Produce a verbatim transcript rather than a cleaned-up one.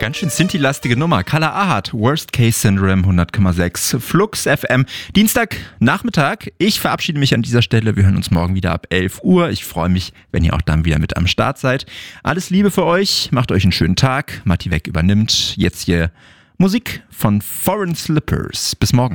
Ganz schön Sinti-lastige Nummer. Kala Ahad, Worst Case Syndrome, hundert Komma sechs, Flux F M. Dienstag, Nachmittag. Ich verabschiede mich an dieser Stelle. Wir hören uns morgen wieder ab elf Uhr. Ich freue mich, wenn ihr auch dann wieder mit am Start seid. Alles Liebe für euch. Macht euch einen schönen Tag. Matti Weg übernimmt. Jetzt hier Musik von Foreign Slippers. Bis morgen.